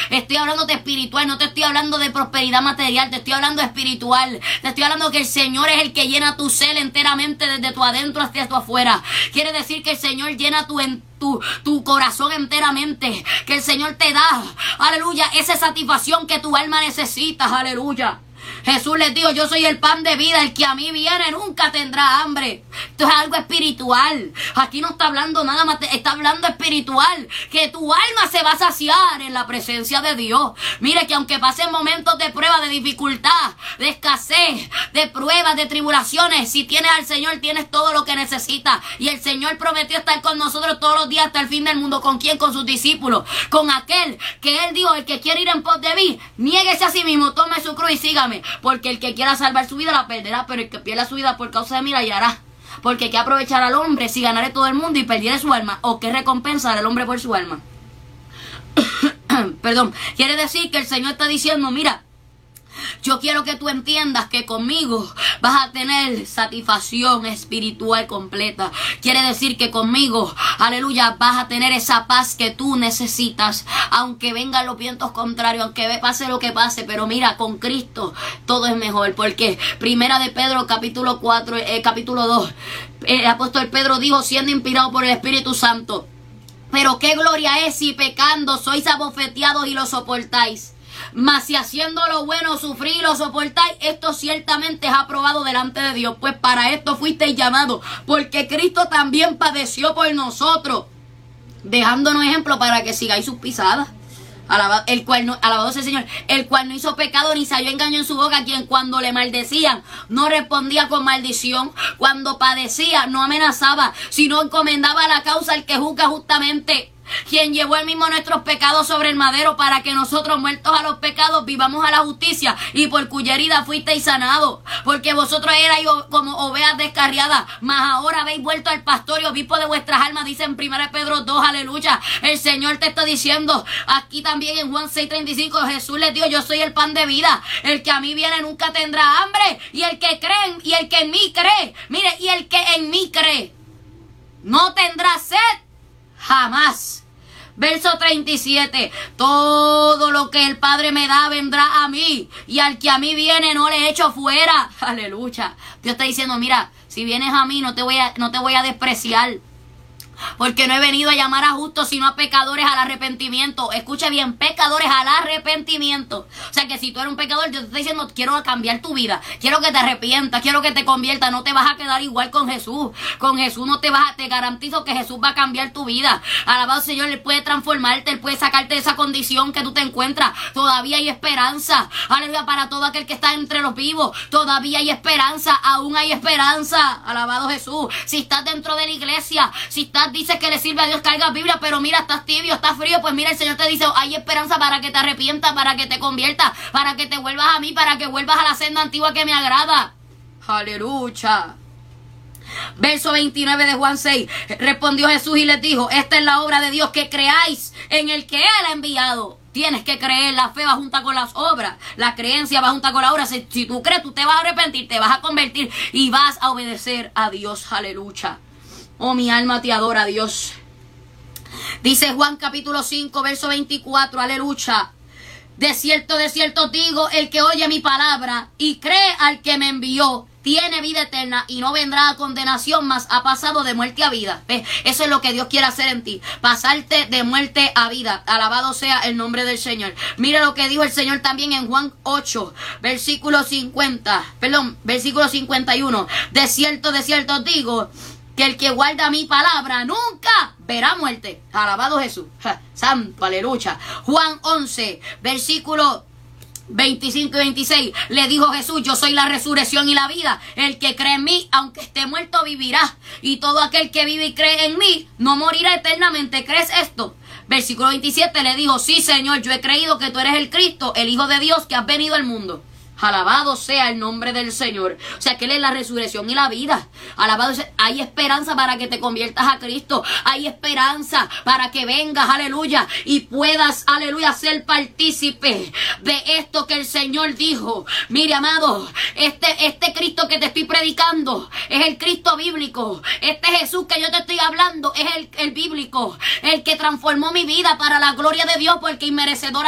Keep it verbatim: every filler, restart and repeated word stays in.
Estoy hablando de espiritual, no te estoy hablando de prosperidad material, te estoy hablando de espiritual. Te estoy hablando que el Señor es el que llena tu ser enteramente desde tu adentro hacia tu afuera. Quiere decir que el Señor llena tu entorno. Tu, tu corazón enteramente, que el Señor te da, aleluya, esa satisfacción que tu alma necesita, aleluya. Jesús les dijo, yo soy el pan de vida, el que a mí viene nunca tendrá hambre. Esto es algo espiritual. Aquí no está hablando nada más, está hablando espiritual, que tu alma se va a saciar en la presencia de Dios. Mire que aunque pasen momentos de prueba, de dificultad, de escasez, de pruebas, de tribulaciones, si tienes al Señor, tienes todo lo que necesitas. Y el Señor prometió estar con nosotros todos los días hasta el fin del mundo. ¿Con quién? Con sus discípulos. Con aquel que Él dijo, el que quiere ir en pos de mí, niéguese a sí mismo, tome su cruz y sígame. Porque el que quiera salvar su vida la perderá, pero el que pierda su vida por causa de mí la hallará. Porque ¿qué aprovechar al hombre si ganare todo el mundo y perdiere su alma? ¿O qué recompensa al hombre por su alma? Perdón, quiere decir que el Señor está diciendo, mira, yo quiero que tú entiendas que conmigo vas a tener satisfacción espiritual completa. Quiere decir que conmigo, aleluya, vas a tener esa paz que tú necesitas. Aunque vengan los vientos contrarios, aunque pase lo que pase. Pero mira, con Cristo todo es mejor. Porque Primera de Pedro, capítulo cuatro, eh, capítulo dos. El apóstol Pedro dijo, siendo inspirado por el Espíritu Santo: pero qué gloria es si pecando sois abofeteados y lo soportáis. Mas si haciendo lo bueno sufrís y lo soportáis, esto ciertamente es aprobado delante de Dios. Pues para esto fuisteis llamados, porque Cristo también padeció por nosotros, dejándonos ejemplo para que sigáis sus pisadas. Alabado, el cual no, alabado sea el Señor, el cual no hizo pecado ni salió engaño en su boca, quien cuando le maldecían no respondía con maldición, cuando padecía no amenazaba, sino encomendaba la causa al que juzga justamente, quien llevó él mismo nuestros pecados sobre el madero, para que nosotros, muertos a los pecados, vivamos a la justicia, y por cuya herida fuisteis sanados. Porque vosotros erais como ovejas descarriadas, mas ahora habéis vuelto al pastor y obispo de vuestras almas, dice en Primera de Pedro dos, aleluya. El Señor te está diciendo, aquí también en Juan seis treinta y cinco, Jesús les dijo, yo soy el pan de vida, el que a mí viene nunca tendrá hambre, y el que cree, y el que en mí cree, mire, y el que en mí cree, no tendrá sed jamás. Verso treinta y siete, todo lo que el Padre me da vendrá a mí, y al que a mí viene no le echo fuera. Aleluya. Dios está diciendo, mira, si vienes a mí no te voy a, no te voy a despreciar. Porque no he venido a llamar a justos, sino a pecadores al arrepentimiento. Escuche bien, pecadores al arrepentimiento. O sea que si tú eres un pecador, Dios te está diciendo, quiero cambiar tu vida, quiero que te arrepientas, quiero que te conviertas. No te vas a quedar igual con Jesús. Con Jesús no te vas a, te garantizo que Jesús va a cambiar tu vida. Alabado Señor, Él puede transformarte, Él puede sacarte de esa condición que tú te encuentras. Todavía hay esperanza. Aleluya, para todo aquel que está entre los vivos. Todavía hay esperanza, aún hay esperanza. Alabado Jesús. Si estás dentro de la iglesia, si estás dice que le sirve a Dios, carga Biblia, pero mira, estás tibio, estás frío, pues mira, el Señor te dice, hay esperanza para que te arrepientas, para que te conviertas, para que te vuelvas a mí, para que vuelvas a la senda antigua que me agrada. Aleluya. Verso veintinueve de Juan seis, respondió Jesús y les dijo, esta es la obra de Dios, que creáis en el que Él ha enviado. Tienes que creer, la fe va junta con las obras, la creencia va junta con la obra. Si, si tú crees, tú te vas a arrepentir, te vas a convertir y vas a obedecer a Dios. Aleluya. Oh, mi alma te adora, Dios. Dice Juan capítulo cinco, verso veinticuatro, aleluya. De cierto, de cierto digo, el que oye mi palabra y cree al que me envió, tiene vida eterna y no vendrá a condenación, mas ha pasado de muerte a vida. ¿Ves? Eso es lo que Dios quiere hacer en ti, pasarte de muerte a vida. Alabado sea el nombre del Señor. Mira lo que dijo el Señor también en Juan ocho, versículo cincuenta, perdón, versículo cincuenta y uno. De cierto, de cierto digo, que el que guarda mi palabra nunca verá muerte. Alabado Jesús. Ja, santo, aleluya. Juan once, versículo veinticinco y veintiséis. Le dijo Jesús, yo soy la resurrección y la vida. El que cree en mí, aunque esté muerto, vivirá. Y todo aquel que vive y cree en mí, no morirá eternamente. ¿Crees esto? Versículo veintisiete le dijo, sí, Señor, yo he creído que tú eres el Cristo, el Hijo de Dios, que has venido al mundo. Alabado sea el nombre del Señor. O sea que Él es la resurrección y la vida. Alabado sea. Hay esperanza para que te conviertas a Cristo. Hay esperanza para que vengas, aleluya, y puedas, aleluya, ser partícipe de esto que el Señor dijo. Mire, amado, este, este Cristo que te estoy predicando es el Cristo bíblico. Este Jesús que yo te estoy hablando es el, el bíblico. El que transformó mi vida para la gloria de Dios, porque inmerecedora